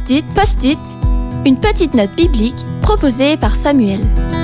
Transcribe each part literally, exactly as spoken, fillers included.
Post-it, Post-it, une petite note biblique proposée par Samuel.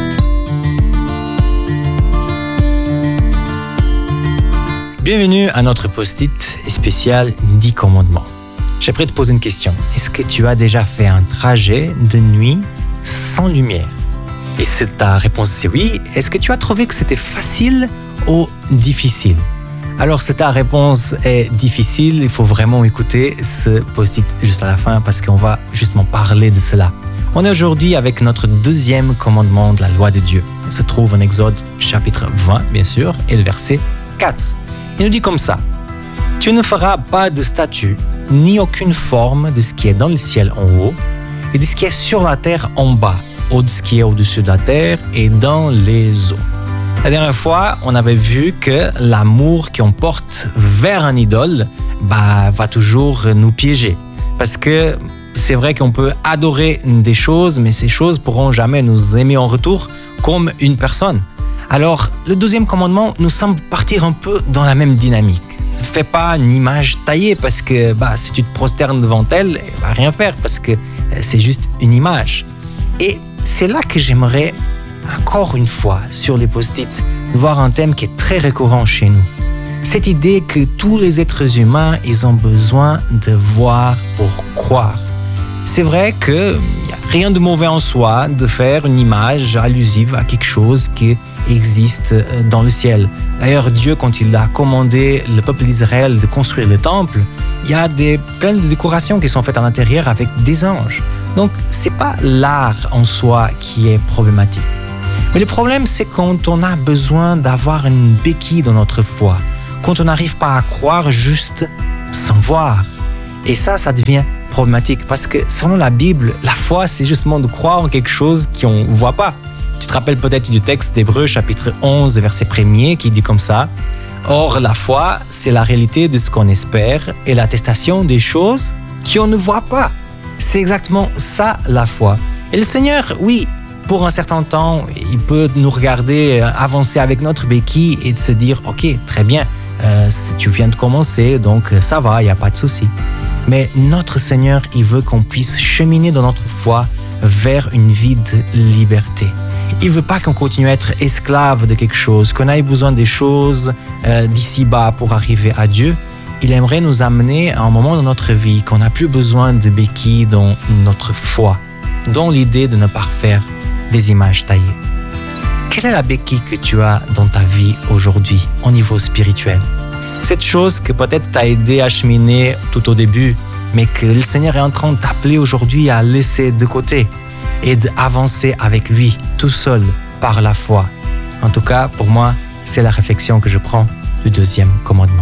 Bienvenue à notre Post-it spécial dix commandements. J'aimerais te poser une question. Est-ce que tu as déjà fait un trajet de nuit sans lumière? Et si ta réponse c'est oui, est-ce que tu as trouvé que c'était facile ou difficile? Alors si ta réponse est difficile, il faut vraiment écouter ce post-it juste à la fin parce qu'on va justement parler de cela. On est aujourd'hui avec notre deuxième commandement de la loi de Dieu. Il se trouve en Exode chapitre vingt, bien sûr, et le verset quatre. Il nous dit comme ça: « Tu ne feras pas de statue, ni aucune forme de ce qui est dans le ciel en haut, et de ce qui est sur la terre en bas, ou de ce qui est au-dessus de la terre et dans les eaux. » La dernière fois, on avait vu que l'amour qu'on porte vers un idole bah, va toujours nous piéger. Parce que c'est vrai qu'on peut adorer des choses, mais ces choses ne pourront jamais nous aimer en retour comme une personne. Alors, le deuxième commandement nous semble partir un peu dans la même dynamique. Ne fais pas une image taillée parce que bah, si tu te prosternes devant elle, elle ne va rien faire parce que c'est juste une image. Et c'est là que j'aimerais, encore une fois, sur les post-it, voir un thème qui est très récurrent chez nous. Cette idée que tous les êtres humains, ils ont besoin de voir pour croire. C'est vrai qu'il n'y a rien de mauvais en soi de faire une image allusive à quelque chose qui existe dans le ciel. D'ailleurs, Dieu, quand il a commandé le peuple d'Israël de construire le temple, il y a des, plein de décorations qui sont faites à l'intérieur avec des anges. Donc, ce n'est pas l'art en soi qui est problématique. Mais le problème, c'est quand on a besoin d'avoir une béquille dans notre foi, quand on n'arrive pas à croire juste sans voir. Et ça, ça devient problématique parce que selon la Bible, la foi, c'est justement de croire en quelque chose qu'on ne voit pas. Tu te rappelles peut-être du texte d'Hébreux, chapitre onze, verset premier, qui dit comme ça: « Or, la foi, c'est la réalité de ce qu'on espère et l'attestation des choses qu'on ne voit pas. » C'est exactement ça, la foi. Et le Seigneur, oui, pour un certain temps, il peut nous regarder avancer avec notre béquille et de se dire « Ok, très bien, euh, tu viens de commencer, donc ça va, il n'y a pas de souci. » Mais notre Seigneur, il veut qu'on puisse cheminer dans notre foi vers une vie de liberté. Il ne veut pas qu'on continue à être esclave de quelque chose, qu'on ait besoin des choses euh, d'ici-bas pour arriver à Dieu. Il aimerait nous amener à un moment dans notre vie qu'on n'a plus besoin de béquilles dans notre foi, dans l'idée de ne pas faire des images taillées. Quelle est la béquille que tu as dans ta vie aujourd'hui au niveau spirituel? Cette chose que peut-être t'a aidé à cheminer tout au début, mais que le Seigneur est en train de t'appeler aujourd'hui à laisser de côté et d'avancer avec lui, tout seul, par la foi. En tout cas, pour moi, c'est la réflexion que je prends du deuxième commandement.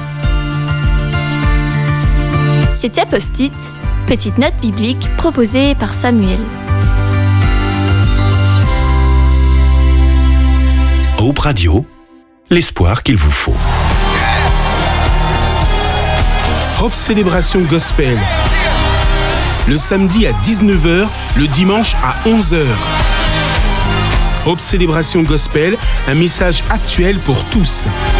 C'était Post-it, petite note biblique proposée par Samuel. Hope Radio, l'espoir qu'il vous faut. Hope Célébration Gospel. Le samedi à dix-neuf heures, le dimanche à onze heures. Hope Célébration Gospel, un message actuel pour tous.